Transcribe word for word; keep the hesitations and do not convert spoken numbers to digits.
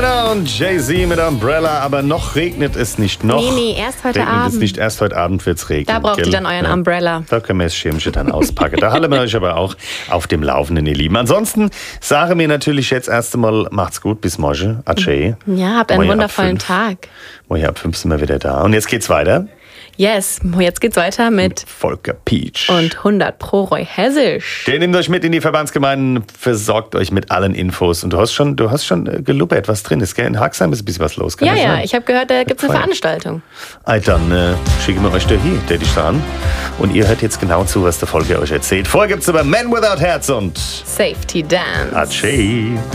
Rider und Jay-Z mit Umbrella, aber noch regnet es nicht. Noch Nee, nee, erst heute regnet Abend. es nicht, erst heute Abend wird es regnen. Da braucht gell? ihr dann euren Ja. Umbrella. Da können wir das Schirmchen dann auspacken. Da halten wir euch aber auch auf dem Laufenden, ihr Lieben. Ansonsten sagen wir natürlich jetzt erst einmal, macht's gut, bis morgen. Adieu. Ja, habt einen Morgen ab wundervollen fünf. Tag. Morgen ab fünf sind wir wieder da. Und jetzt geht's weiter. Yes, jetzt geht's weiter mit Volker Pietsch. und hundert Pro Roy Hessisch. Der nimmt euch mit in die Verbandsgemeinden, versorgt euch mit allen Infos. Und du hast schon, du hast schon äh, gelubbert, was drin ist, gell? In Haxheim ist ein bisschen was los. Kann Ja, das ja, sein? ich habe gehört, da gibt's eine Feier. Veranstaltung. Ah, dann äh, schicken wir euch da hier, der dich da an. Und ihr hört jetzt genau zu, was der Volker euch erzählt. Vorher gibt's aber Men Without Herz und Safety Dance. Adieu.